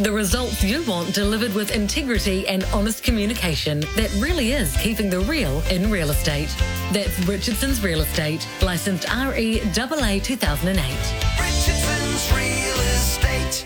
The results you want delivered with integrity and honest communication that really is keeping the real in real estate. That's Richardson's Real Estate, licensed REAA 2008. Richardson's Real Estate.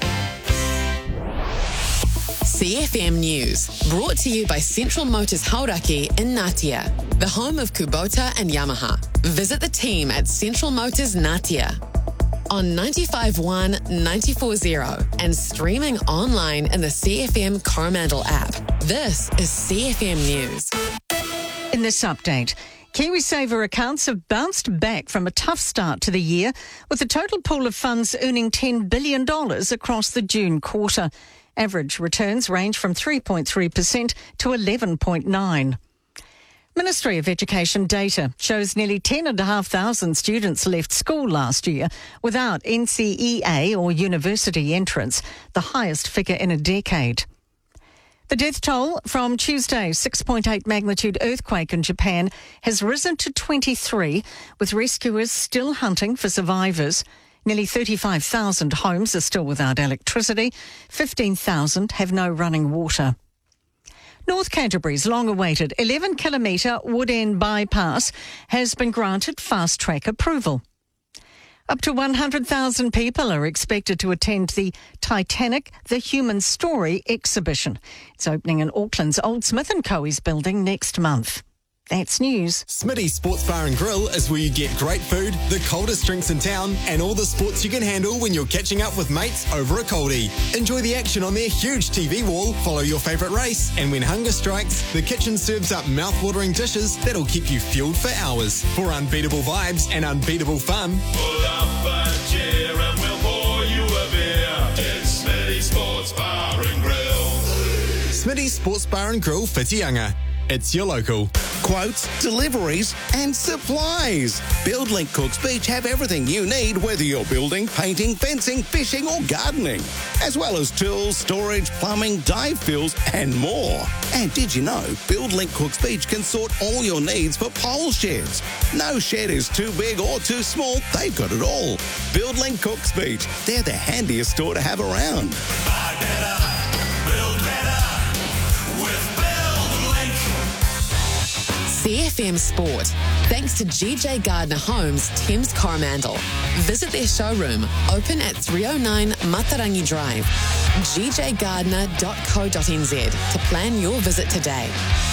CFM News, brought to you by Central Motors Hauraki in Ngatea, the home of Kubota and Yamaha. Visit the team at Central Motors Ngatea on 95.1, 94.0 and streaming online in the CFM Coromandel app. This is CFM News. In this update, KiwiSaver accounts have bounced back from a tough start to the year, with the total pool of funds earning $10 billion across the June quarter. Average returns range from 3.3% to 11.9%. Ministry of Education data shows nearly 10,500 students left school last year without NCEA or university entrance, the highest figure in a decade. The death toll from Tuesday's 6.8 magnitude earthquake in Japan has risen to 23, with rescuers still hunting for survivors. Nearly 35,000 homes are still without electricity. 15,000 have no running water. North Canterbury's long-awaited 11-kilometre Wood End bypass has been granted fast-track approval. Up to 100,000 people are expected to attend the Titanic, The Human Story exhibition. It's opening in Auckland's Old Smith & Co.'s building next month. That's news. Smitty's Sports Bar and Grill is where you get great food, the coldest drinks in town, and all the sports you can handle when you're catching up with mates over a coldie. Enjoy the action on their huge TV wall, follow your favourite race, and when hunger strikes, the kitchen serves up mouth-watering dishes that'll keep you fueled for hours. For unbeatable vibes and unbeatable fun, pull up a chair and we'll pour you a beer. It's Smitty's Sports Bar and Grill. Smitty's Sports Bar and Grill, Whitianga. It's your local. Quotes, deliveries and supplies. BuildLink Cooks Beach have everything you need, whether you're building, painting, fencing, fishing or gardening, as well as tools, storage, plumbing, dive fills and more. And did you know BuildLink Cooks Beach can sort all your needs for pole sheds? No shed is too big or too small. They've got it all. BuildLink Cooks Beach. They're the handiest store to have around. Buy better, build better with BuildLink. CFM Sport, thanks to GJ Gardner Homes, Thames Coromandel. Visit their showroom, open at 309 Matarangi Drive, gjgardner.co.nz to plan your visit today.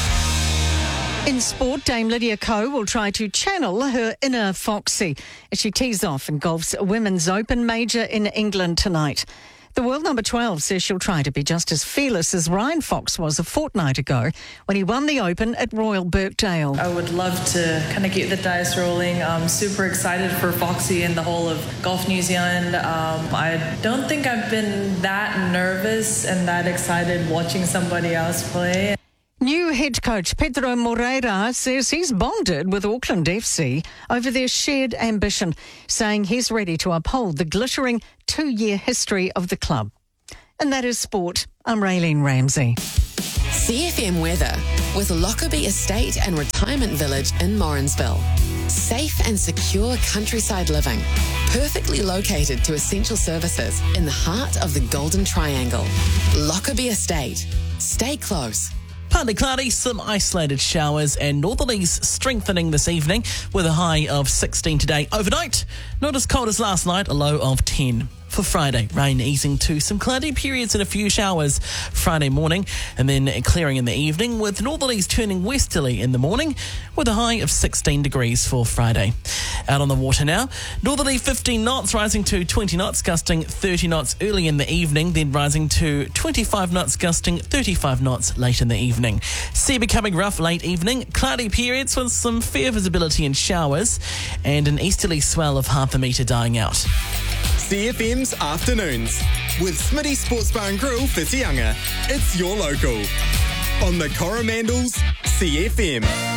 In sport, Dame Lydia Ko will try to channel her inner Foxy as she tees off in golf's Women's Open major in England tonight. The world number 12 says she'll try to be just as fearless as Ryan Fox was a fortnight ago when he won the Open at Royal Birkdale. I would love to kind of get the dice rolling. I'm super excited for Foxy and the whole of Golf New Zealand. I don't think I've been that nervous and that excited watching somebody else play. New head coach Pedro Moreira says he's bonded with Auckland FC over their shared ambition, saying he's ready to uphold the glittering 2-year history of the club. And that is sport. I'm Raylene Ramsey. CFM weather with Lockerbie Estate and Retirement Village in Morrinsville. Safe and secure countryside living, perfectly located to essential services in the heart of the Golden Triangle. Lockerbie Estate. Stay close. Partly cloudy, some isolated showers and northerlies strengthening this evening with a high of 16 today. Overnight, not as cold as last night, a low of 10. For Friday, rain easing to some cloudy periods and a few showers Friday morning and then clearing in the evening with northerlies turning westerly in the morning with a high of 16 degrees for Friday. Out on the water now, northerly 15 knots rising to 20 knots, gusting 30 knots early in the evening, then rising to 25 knots, gusting 35 knots late in the evening. Sea becoming rough late evening, cloudy periods with some fair visibility and showers and an easterly swell of half a metre dying out. CFM's Afternoons with Smitty Sports Bar and Grill, Whitianga. It's your local. On the Coromandel's CFM.